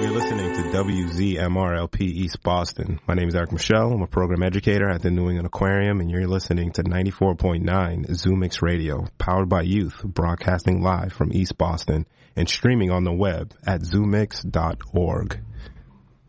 You're listening to WZMRLP East Boston. My name is Eric Michelle. I'm a program educator at the New England Aquarium, and you're listening to 94.9 ZooMix Radio, powered by youth, broadcasting live from East Boston and streaming on the web at zoomix.org.